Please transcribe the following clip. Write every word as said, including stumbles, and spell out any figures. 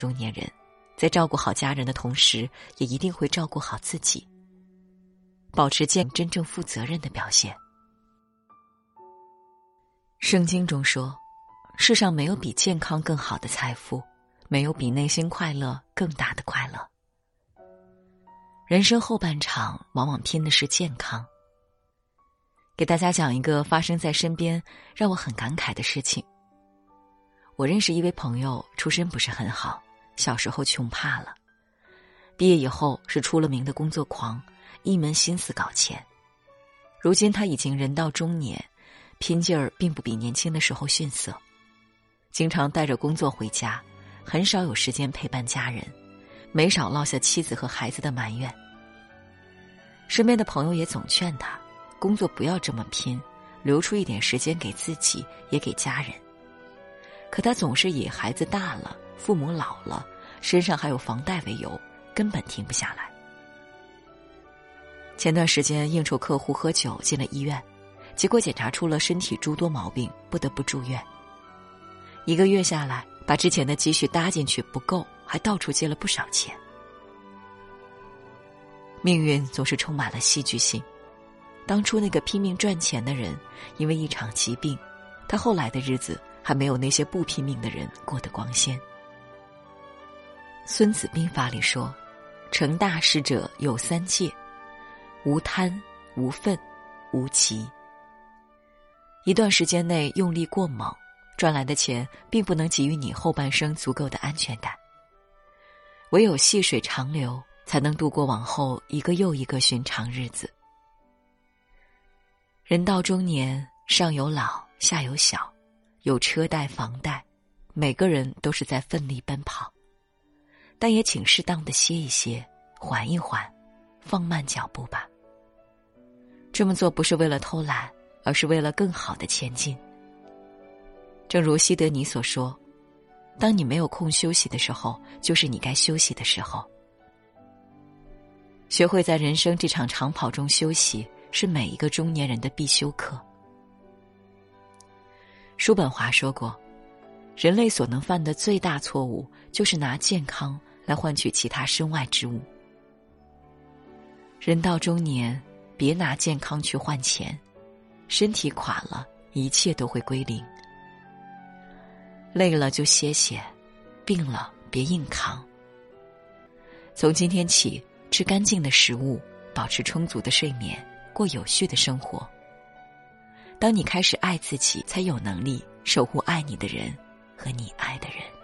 中年人在照顾好家人的同时，也一定会照顾好自己，保持健康真正负责任的表现。圣经中说，世上没有比健康更好的财富，没有比内心快乐更大的快乐。人生后半场往往拼的是健康。给大家讲一个发生在身边让我很感慨的事情。我认识一位朋友，出身不是很好，小时候穷怕了，毕业以后是出了名的工作狂，一门心思搞钱。如今他已经人到中年，拼劲儿并不比年轻的时候逊色，经常带着工作回家，很少有时间陪伴家人，没少落下妻子和孩子的埋怨。身边的朋友也总劝他，工作不要这么拼，留出一点时间给自己，也给家人。可他总是以孩子大了，父母老了，身上还有房贷为由，根本停不下来。前段时间应酬客户喝酒进了医院，结果检查出了身体诸多毛病，不得不住院。一个月下来，把之前的积蓄搭进去不够，还到处借了不少钱。命运总是充满了戏剧性。当初那个拼命赚钱的人，因为一场疾病，他后来的日子还没有那些不拼命的人过得光鲜。孙子兵法里说，成大事者有三戒，无贪，无愤，无急。一段时间内用力过猛，赚来的钱并不能给予你后半生足够的安全感。唯有细水长流，才能度过往后一个又一个寻常日子。人到中年，上有老，下有小，有车贷房贷，每个人都是在奋力奔跑。但也请适当的歇一歇，缓一缓，放慢脚步吧。这么做不是为了偷懒，而是为了更好的前进。正如西德尼所说，当你没有空休息的时候，就是你该休息的时候。学会在人生这场长跑中休息，是每一个中年人的必修课。叔本华说过，人类所能犯的最大错误，就是拿健康来换取其他身外之物。人到中年，别拿健康去换钱，身体垮了，一切都会归零。累了就歇歇，病了别硬扛。从今天起，吃干净的食物，保持充足的睡眠，过有序的生活。当你开始爱自己，才有能力守护爱你的人和你爱的人。